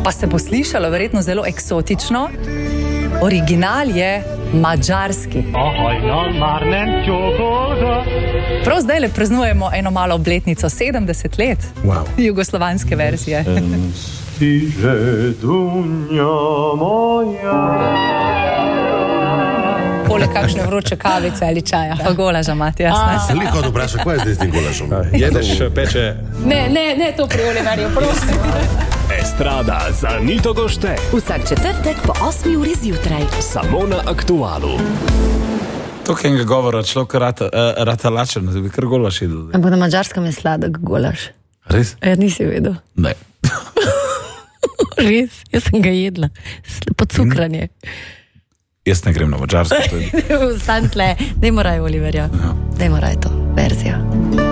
Pa se bo slišalo verjetno zelo eksotično. Original je madžarski. Prav zdaj le praznujemo eno malo obletnico, 70 let jugoslovanske verzije. Poleg kakšne vroče kavice ali čaja. Pa golaža, Mati, jasno. Veliko dobraša, kaj je zdaj s tem golažom? Jedeš peče. Ne, to pri Oliverju, prosim. Estrada za Nito Gošte. Vsak četrtek po 8 uri zjutraj. Samo na Aktualu. To, kaj ga govora, človek rata lačen, da bi kar golaš jedel. Ampak na madžarskem je sladek golaš. Res? Ja, nisi vedel. Ne. Res, jaz sem ga jedla. Pocukranje. Jaz ne grem na madžarsko. Vstan tle, daj moraj Oliverja. Daj moraj to, verzija.